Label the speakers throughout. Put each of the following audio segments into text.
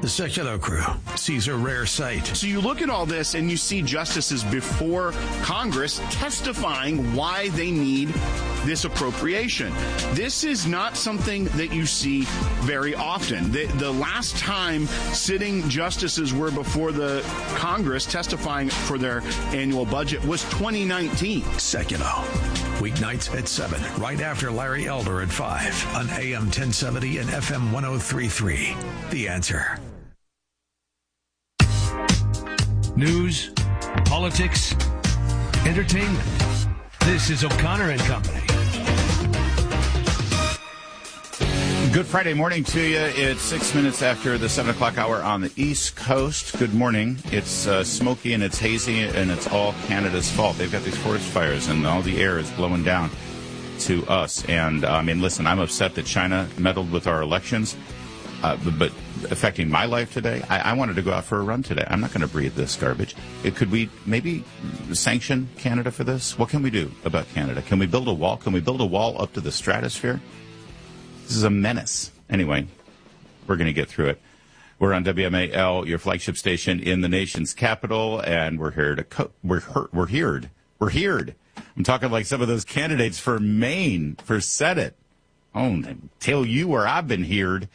Speaker 1: The Secular Crew sees a rare sight.
Speaker 2: So you look at all this and you see justices before Congress testifying why they need this appropriation. This is not something that you see very often. The last time sitting justices were before the Congress testifying for their annual budget was 2019.
Speaker 1: Secular. Weeknights at 7, right after Larry Elder at 5 on AM 1070 and FM 1033. The Answer. News, politics, entertainment. This is O'Connor and Company.
Speaker 3: Good Friday morning to you. It's 6 minutes after the 7 o'clock hour on the East Coast. Good morning. It's smoky and it's hazy and it's all Canada's fault. They've got these forest fires and all the air is blowing down to us. And, listen, I'm upset that China meddled with our elections. But affecting my life today, I wanted to go out for a run today. I'm not going to breathe this garbage. Could we maybe sanction Canada for this? What can we do about Canada? Can we build a wall? Can we build a wall up to the stratosphere? This is a menace. Anyway, we're going to get through it. We're on WMAL, your flagship station in the nation's capital, and we're here to we're here. I'm talking like some of those candidates for Maine, for Senate. Oh, tell you where I've been heard.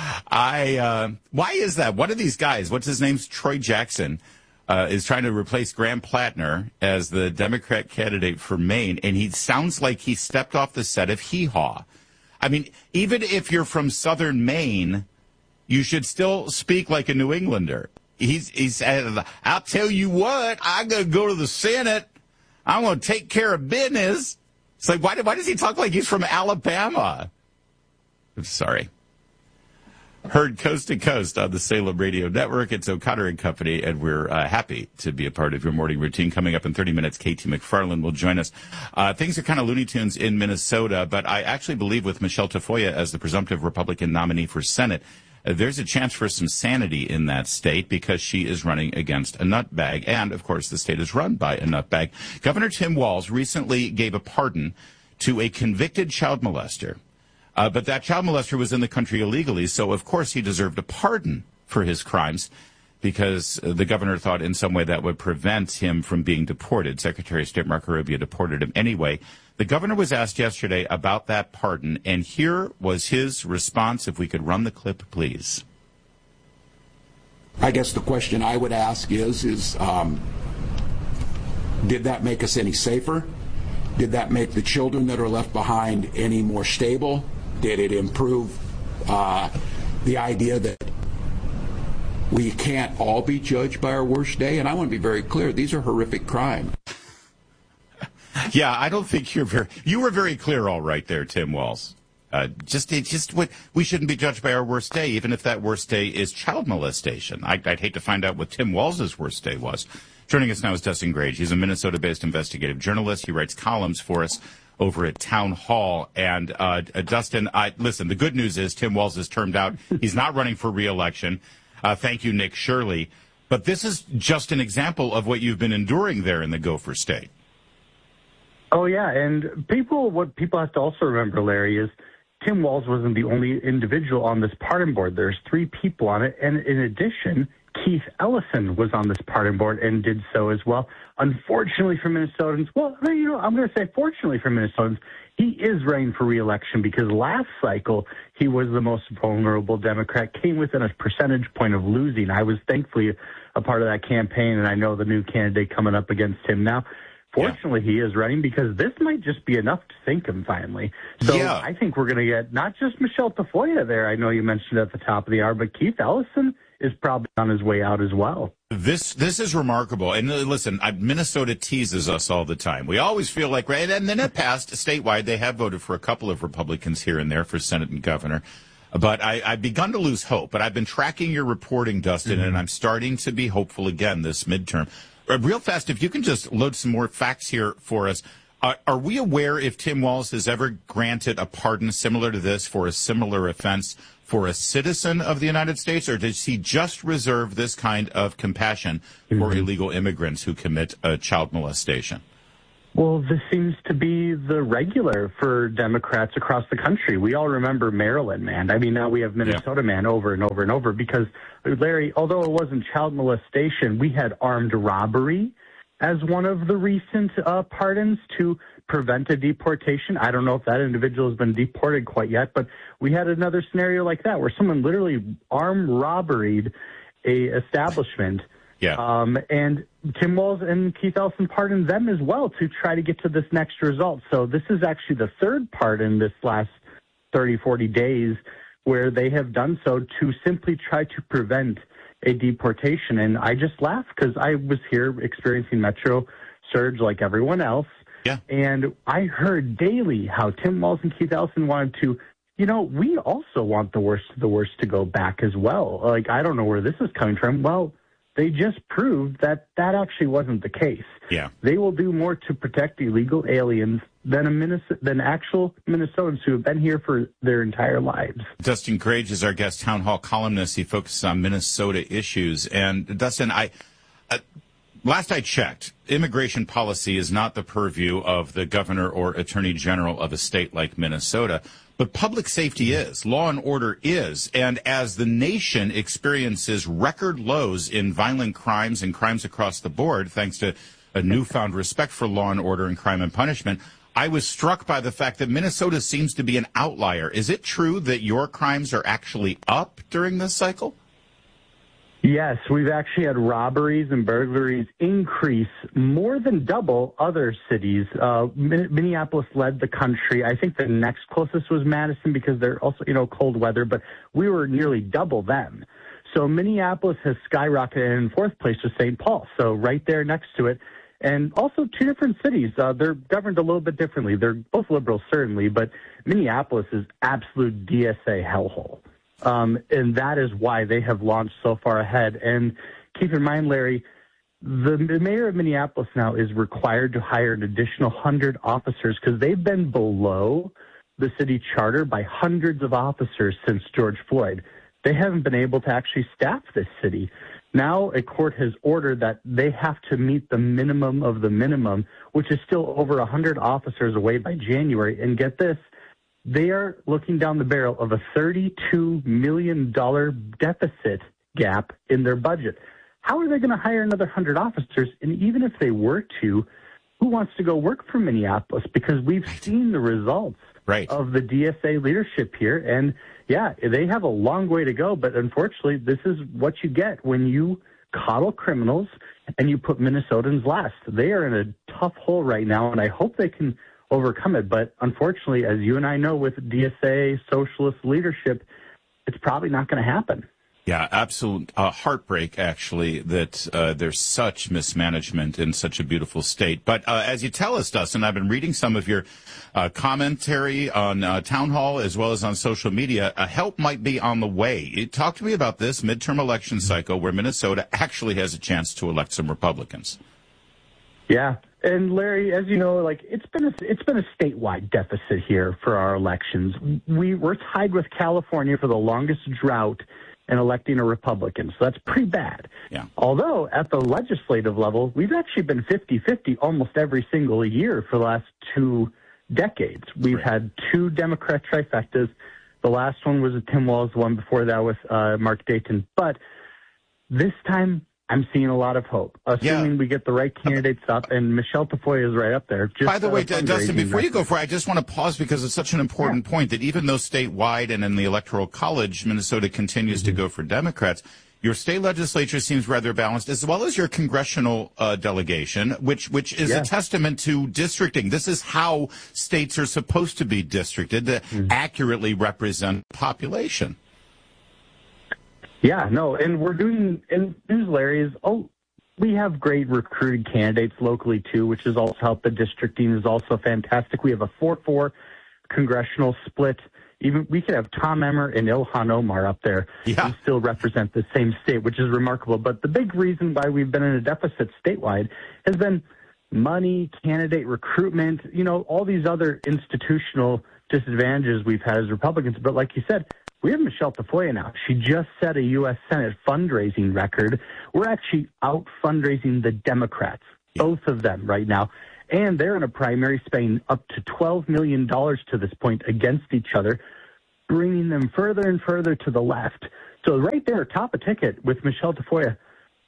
Speaker 3: Why is that? One of these guys, what's his name? Troy Jackson, is trying to replace Graham Plattner as the Democrat candidate for Maine, and he sounds like he stepped off the set of Hee Haw. I mean, even if you're from southern Maine, you should still speak like a New Englander. He said, I'll tell you what, I'm going to go to the Senate. I'm going to take care of business. It's like, why does he talk like he's from Alabama? I'm sorry. Heard coast to coast on the Salem Radio Network. It's O'Connor and Company, and we're happy to be a part of your morning routine. Coming up in 30 minutes, Katie McFarland will join us. Things are kind of Looney Tunes in Minnesota, but I actually believe with Michelle Tafoya as the presumptive Republican nominee for Senate, there's a chance for some sanity in that state because she is running against a nutbag. And, of course, the state is run by a nutbag. Governor Tim Walz recently gave a pardon to a convicted child molester. But that child molester was in the country illegally, so of course he deserved a pardon for his crimes because the governor thought in some way that would prevent him from being deported. Secretary of State Marco Rubio deported him anyway. The governor was asked yesterday about that pardon, and here was his response. If we could run the clip, please.
Speaker 4: I guess the question I would ask is did that make us any safer? Did that make the children that are left behind any more stable? Did it improve the idea that we can't all be judged by our worst day? And I want to be very clear, these are horrific crimes.
Speaker 3: Yeah, I don't think you were very clear all right there, Tim Walz. We shouldn't be judged by our worst day, even if that worst day is child molestation. I'd hate to find out what Tim Walz's worst day was. Joining us now is Dustin Grage. He's a Minnesota-based investigative journalist. He writes columns for us over at Town Hall. And Dustin, listen, the good news is Tim Walz is termed out. He's not running for re-election. Thank you, Nick Shirley. But this is just an example of what you've been enduring there in the Gopher State.
Speaker 5: Oh, yeah. And what people have to also remember, Larry, is Tim Walz wasn't the only individual on this pardon board. There's 3 people on it. And in addition, Keith Ellison was on this pardon board and did so as well. Unfortunately for Minnesotans, I'm going to say fortunately for Minnesotans, he is running for re-election because last cycle he was the most vulnerable Democrat, came within a percentage point of losing. I was thankfully a part of that campaign, and I know the new candidate coming up against him now. Fortunately, he is running because this might just be enough to sink him finally. So I think we're going to get not just Michelle Tafoya there. I know you mentioned at the top of the hour, but Keith Ellison is probably on his way out as well.
Speaker 3: This is remarkable. And listen, Minnesota teases us all the time. We always feel like, right, and then it passed statewide. They have voted for a couple of Republicans here and there for Senate and governor. But I've begun to lose hope. But I've been tracking your reporting, Dustin, and I'm starting to be hopeful again this midterm. Real fast, if you can just load some more facts here for us. Are we aware if Tim Walz has ever granted a pardon similar to this for a similar offense for a citizen of the United States, or does he just reserve this kind of compassion for illegal immigrants who commit child molestation?
Speaker 5: Well, this seems to be the regular for Democrats across the country. We all remember Maryland, man. I mean, now we have Minnesota, man, over and over and over because, Larry, although it wasn't child molestation, we had armed robbery as one of the recent pardons to prevent a deportation. I don't know if that individual has been deported quite yet, but we had another scenario like that where someone literally armed robberied a establishment.
Speaker 3: Yeah.
Speaker 5: And Tim Walz and Keith Ellison pardoned them as well to try to get to this next result. So this is actually the third pardon this last 30, 40 days where they have done so to simply try to prevent a deportation. And I just laugh because I was here experiencing Metro surge like everyone else.
Speaker 3: Yeah.
Speaker 5: And I heard daily how Tim Walz and Keith Ellison wanted to, we also want the worst of the worst to go back as well. Like, I don't know where this is coming from. Well, they just proved that actually wasn't the case.
Speaker 3: Yeah.
Speaker 5: They will do more to protect illegal aliens than actual Minnesotans who have been here for their entire lives.
Speaker 3: Dustin Grage is our guest town hall columnist. He focuses on Minnesota issues. And Dustin, last I checked, immigration policy is not the purview of the governor or attorney general of a state like Minnesota. But public safety is, law and order is, and as the nation experiences record lows in violent crimes and crimes across the board, thanks to a newfound respect for law and order and crime and punishment, I was struck by the fact that Minnesota seems to be an outlier. Is it true that your crimes are actually up during this cycle?
Speaker 5: Yes, we've actually had robberies and burglaries increase more than double other cities. Minneapolis led the country. I think the next closest was Madison because they're also, cold weather, but we were nearly double them. So Minneapolis has skyrocketed, and in fourth place was St. Paul, so right there next to it. And also two different cities. They're governed a little bit differently. They're both liberal, certainly, but Minneapolis is absolute DSA hellhole. And that is why they have launched so far ahead. And keep in mind, Larry, the mayor of Minneapolis now is required to hire an additional 100 officers because they've been below the city charter by hundreds of officers since George Floyd. They haven't been able to actually staff this city. Now a court has ordered that they have to meet the minimum of the minimum, which is still over 100 officers away by January. And get this, they are looking down the barrel of a $32 million deficit gap in their budget. How are they going to hire another 100 officers? And even if they were to, who wants to go work for Minneapolis? Because we've seen the results of the DSA leadership here. And, yeah, they have a long way to go. But unfortunately, this is what you get when you coddle criminals and you put Minnesotans last. They are in a tough hole right now, and I hope they can overcome it. But unfortunately, as you and I know, with DSA socialist leadership, it's probably not going to happen.
Speaker 3: Yeah, absolute heartbreak, actually, that there's such mismanagement in such a beautiful state. But as you tell us, Dustin, I've been reading some of your commentary on Town Hall as well as on social media. Help might be on the way. Talk to me about this midterm election cycle where Minnesota actually has a chance to elect some Republicans.
Speaker 5: Yeah. And Larry, as you know, it's been a statewide deficit here for our elections. We're tied with California for the longest drought in electing a Republican, so that's pretty bad.
Speaker 3: Yeah.
Speaker 5: Although at the legislative level, we've actually been 50-50 almost every single year for the last 2 decades. We've had 2 Democrat trifectas. The last one was a Tim Walz one. Before that was Mark Dayton. But this time, I'm seeing a lot of hope, assuming we get the right candidates up, and Michelle Tafoya is right up there.
Speaker 3: By the way, Dustin, before you go for it, I just want to pause because it's such an important point that even though statewide and in the Electoral College, Minnesota continues to go for Democrats, your state legislature seems rather balanced, as well as your congressional delegation, which is a testament to districting. This is how states are supposed to be districted to accurately represent population.
Speaker 5: Yeah, no, and we're doing, and news, Larry, is, we have great recruited candidates locally, too, which has also helped. The districting is also fantastic. We have a 4-4 congressional split. Even we could have Tom Emmer and Ilhan Omar up there who still represent the same state, which is remarkable. But the big reason why we've been in a deficit statewide has been money, candidate recruitment, all these other institutional disadvantages we've had as Republicans. But like you said, we have Michelle Tafoya now. She just set a U.S. Senate fundraising record. We're actually out fundraising the Democrats, both of them right now. And they're in a primary spending up to $12 million to this point against each other, bringing them further and further to the left. So right there, top of ticket with Michelle Tafoya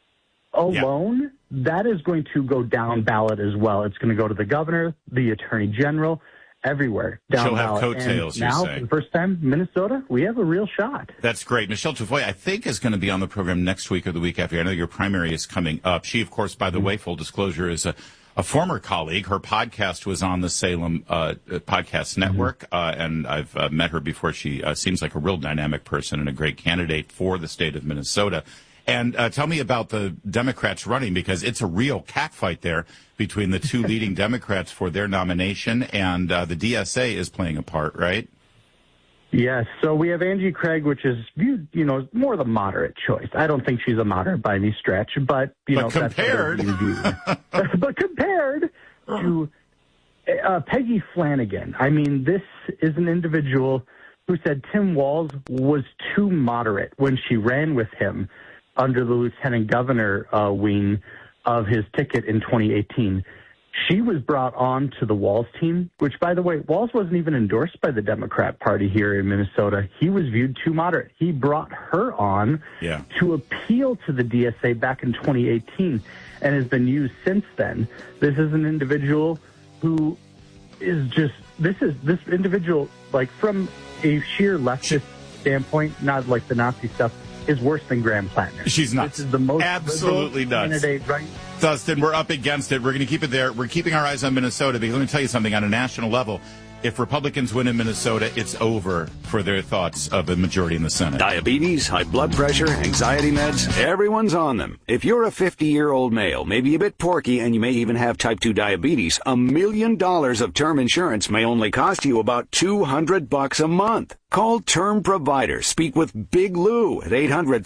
Speaker 5: alone, that is going to go down ballot as well. It's going to go to the governor, the attorney general, everywhere.
Speaker 3: She'll have coattails, you
Speaker 5: now,
Speaker 3: say.
Speaker 5: for the first time, Minnesota, we have a real shot.
Speaker 3: That's great. Michelle Tafoya, I think, is going to be on the program next week or the week after. I know your primary is coming up. She, of course, by the way, full disclosure, is a former colleague. Her podcast was on the Salem Podcast Network, and I've met her before. She seems like a real dynamic person and a great candidate for the state of Minnesota. And tell me about the Democrats running, because it's a real catfight there between the two leading Democrats for their nomination, and the DSA is playing a part, right?
Speaker 5: Yes. So we have Angie Craig, which is viewed, more the moderate choice. I don't think she's a moderate by any stretch, but
Speaker 3: compared,
Speaker 5: but compared to Peggy Flanagan, I mean, this is an individual who said Tim Walz was too moderate when she ran with him under the lieutenant governor wing of his ticket in 2018. She was brought on to the Walz team, which, by the way, Walz wasn't even endorsed by the Democrat Party here in Minnesota. He was viewed too moderate. He brought her on to appeal to the DSA back in 2018 and has been used since then. This is an individual who is just, this individual, like, from a sheer leftist standpoint, not like the Nazi stuff, is worse than Graham Plattner.
Speaker 3: She's nuts.
Speaker 5: This is the most
Speaker 3: absolutely nuts.
Speaker 5: Candidate, right?
Speaker 3: Dustin, we're up against it. We're going to keep it there. We're keeping our eyes on Minnesota, because let me tell you something. On a national level, if Republicans win in Minnesota, it's over for their thoughts of a majority in the Senate.
Speaker 6: Diabetes, high blood pressure, anxiety meds, everyone's on them. If you're a 50-year-old male, maybe a bit porky, and you may even have type 2 diabetes, $1 million of term insurance may only cost you about $200 a month. Call Term Provider. Speak with Big Lou at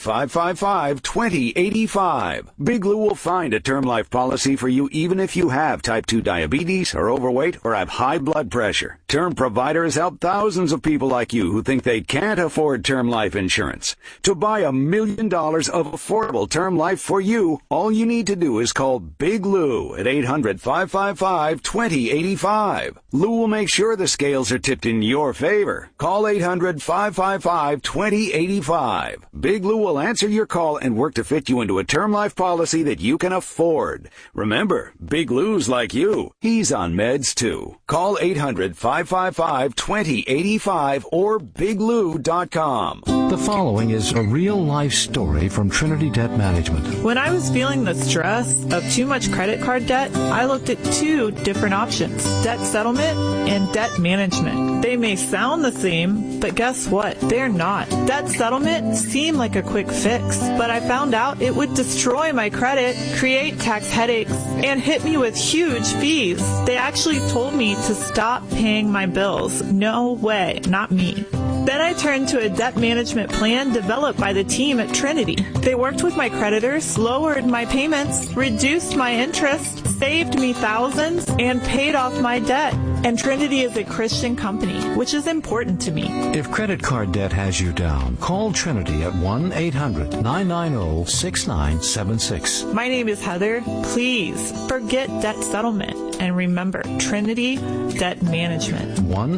Speaker 6: 800-555-2085. Big Lou will find a term life policy for you even if you have type 2 diabetes, are overweight, or have high blood pressure. Term Provider has helped thousands of people like you who think they can't afford term life insurance. To buy $1 million of affordable term life for you, all you need to do is call Big Lou at 800-555-2085. Lou will make sure the scales are tipped in your favor. Call 800-555-2085. Big Lou will answer your call and work to fit you into a term life policy that you can afford. Remember, Big Lou's like you. He's on meds too. Call 800-555-2085 or biglou.com.
Speaker 7: The following is a real-life story from Trinity Debt Management.
Speaker 8: When I was feeling the stress of too much credit card debt, I looked at two different options: debt settlement and debt management. They may sound the same, but guess what? They're not. Debt settlement seemed like a quick fix, but I found out it would destroy my credit, create tax headaches, and hit me with huge fees. They actually told me to stop paying my bills. No way, not me. Then I turned to a debt management plan developed by the team at Trinity. They worked with my creditors, lowered my payments, reduced my interest, saved me thousands, and paid off my debt. And Trinity is a Christian company, which is important to me.
Speaker 7: If credit card debt has you down, call Trinity at 1-800-990-6976.
Speaker 8: My name is Heather. Please forget debt settlement and remember Trinity Debt Management.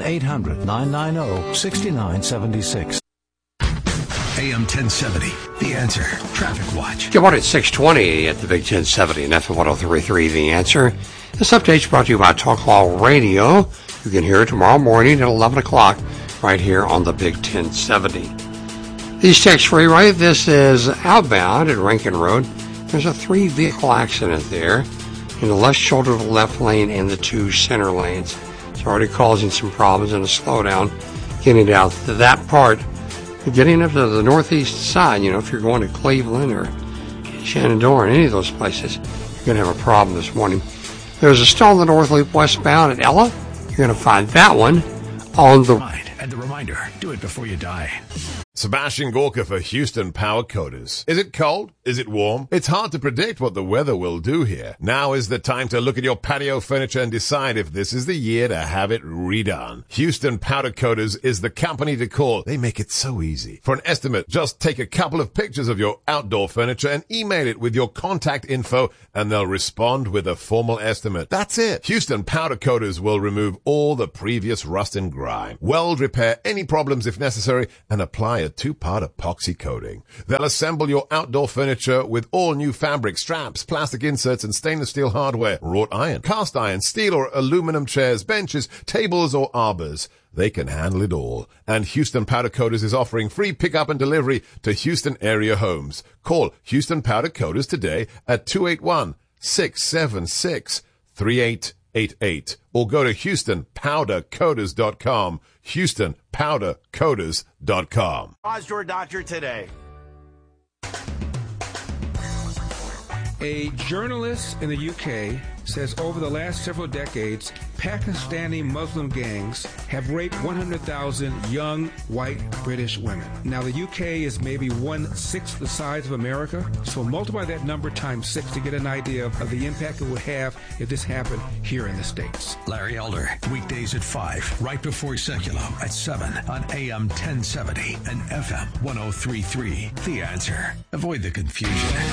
Speaker 7: 1-800-990-6976.
Speaker 1: AM 1070, The Answer, Traffic Watch.
Speaker 9: Good morning, 6:20 at the Big 1070 and FM 103.3, The Answer. This update's brought to you by Talk Law Radio. You can hear it tomorrow morning at 11 o'clock right here on the Big 1070. These text-free, right? This is outbound at Rankin Road. There's a 3-vehicle accident there in the left shoulder of the left lane and the 2 center lanes. It's already causing some problems and a slowdown getting down to that part. Getting up to the northeast side, if you're going to Cleveland or Shenandoah or any of those places, you're going to have a problem this morning. There's a stall in the North Loop westbound at Ella. You're going to find that one on the...
Speaker 1: And the reminder, do it before you die.
Speaker 10: Sebastian Gorka for Houston Power Coaters. Is it cold? Is it warm? It's hard to predict what the weather will do here. Now is the time to look at your patio furniture and decide if this is the year to have it redone. Houston Powder Coaters is the company to call. They make it so easy. For an estimate, just take a couple of pictures of your outdoor furniture and email it with your contact info, and they'll respond with a formal estimate. That's it. Houston Powder Coaters will remove all the previous rust and grime, weld repair any problems if necessary, and apply a 2-part epoxy coating. They'll assemble your outdoor furniture with all new fabric, straps, plastic inserts, and stainless steel hardware, wrought iron, cast iron, steel or aluminum chairs, benches, tables, or arbors. They can handle it all. And Houston Powder Coaters is offering free pickup and delivery to Houston area homes. Call Houston Powder Coaters today at 281-676-3888 or go to HoustonPowderCoaters.com. HoustonPowderCoaters.com.
Speaker 11: Pause your doctor today.
Speaker 12: A journalist in the UK says over the last several decades, Pakistani Muslim gangs have raped 100,000 young white British women. Now, the UK is maybe 1/6 the size of America, so multiply that number times 6 to get an idea of the impact it would have if this happened here in the States.
Speaker 1: Larry Elder, weekdays at 5, right before Secular at 7 on AM 1070 and FM 103.3. The Answer. Avoid the confusion.